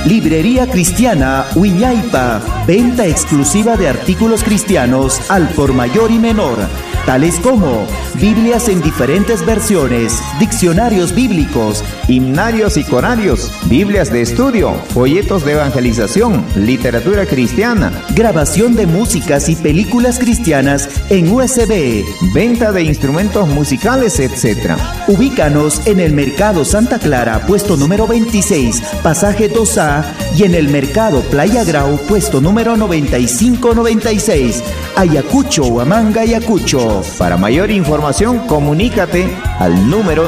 Librería Cristiana Wiñaypa, venta exclusiva de artículos cristianos al por mayor y menor, tales como Biblias en diferentes versiones, diccionarios bíblicos, himnarios y corarios, Biblias de estudio, folletos de evangelización, literatura cristiana, grabación de músicas y películas cristianas en USB, venta de instrumentos musicales, etc. Ubícanos en el Mercado Santa Clara, puesto número 26, pasaje 2A, y en el Mercado Playa Grau, puesto número 9596, Ayacucho, Huamanga, Ayacucho. Para mayor información, comunícate al número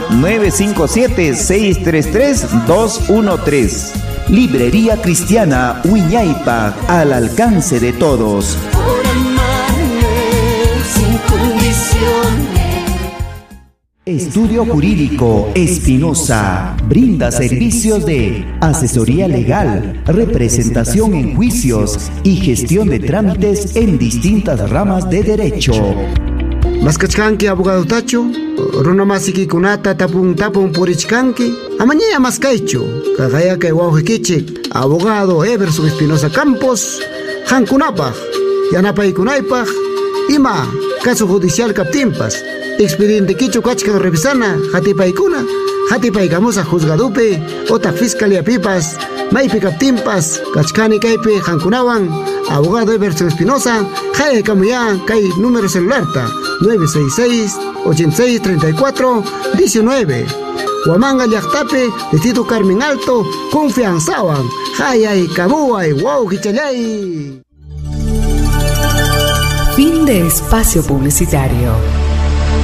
957-633-213. Librería Cristiana Wiñaypa, al alcance de todos. Por amarme sin condiciones. Estudio Jurídico Espinosa brinda servicios de asesoría legal, representación en juicios y gestión de trámites en distintas ramas de derecho. Maskachkanki abogado tacho, runamasiki kunata tapun purichkanki, amañaya maskaicho, kagaya que waujikichik, abogado Everson Espinosa Campos, Hankunapaj, Yanapay Kunaipaj, Ima, caso judicial captimpas, expediente Kicho Kachka revisana, Jatipaikuna, Jatipaicamosa juzgadupe, Ota Fiscalia Pipas, Maipi Captimpas, Kachkani Kaipe, Hankunawan, abogado Everson Espinosa, Jaya Camuya, Kai número celularta, 966-8634-19. Huamanga Llactape, Distrito Carmen Alto, Confianzawan, Jayay, Cabuay, Wow, Quichalay. Fin de espacio publicitario.